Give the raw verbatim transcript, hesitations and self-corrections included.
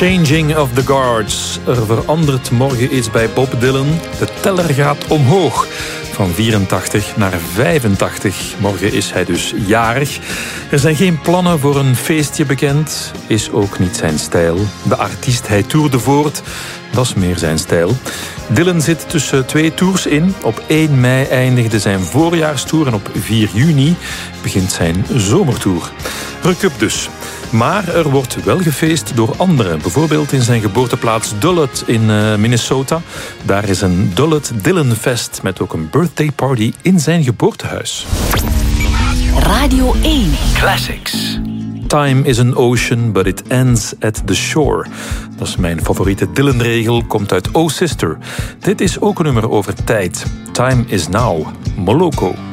Changing of the Guards. Er verandert morgen iets bij Bob Dylan. De teller gaat omhoog. Van vierentachtig naar vijfentachtig. Morgen is hij dus jarig. Er zijn geen plannen voor een feestje bekend. Is ook niet zijn stijl. De artiest, hij toerde voort. Dat is meer zijn stijl. Dylan zit tussen twee tours in. Op één mei eindigde zijn voorjaarstour en op vier juni begint zijn zomertour. Ruk-up dus. Maar er wordt wel gefeest door anderen. Bijvoorbeeld in zijn geboorteplaats Duluth in uh, Minnesota. Daar is een Duluth Dylan Fest met ook een birthday party in zijn geboortehuis. Radio één. Classics. Time is an ocean, but it ends at the shore. Dat is mijn favoriete Dylan-regel, komt uit Oh Sister. Dit is ook een nummer over tijd. Time is now. Moloko.